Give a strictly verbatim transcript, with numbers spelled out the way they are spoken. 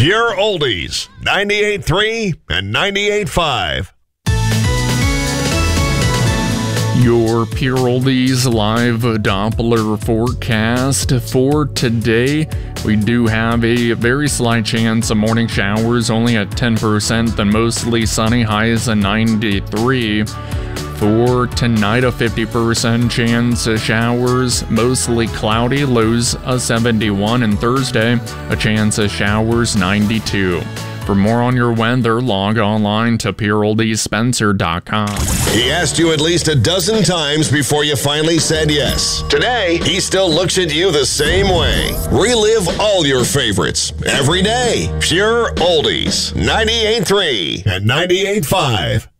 Pure Oldies, ninety-eight point three and ninety-eight point five. Your Pure Oldies live Doppler forecast for today. We do have a very slight chance of morning showers, only at ten percent, then mostly sunny, highs at ninety-three. For tonight, a fifty percent chance of showers, mostly cloudy, lows of seventy-one, and Thursday, a chance of showers, ninety-two. For more on your weather, log online to pure oldies spencer dot com. He asked you at least a dozen times before you finally said yes. Today, he still looks at you the same way. Relive all your favorites every day. Pure Oldies, ninety-eight point three and ninety-eight point five.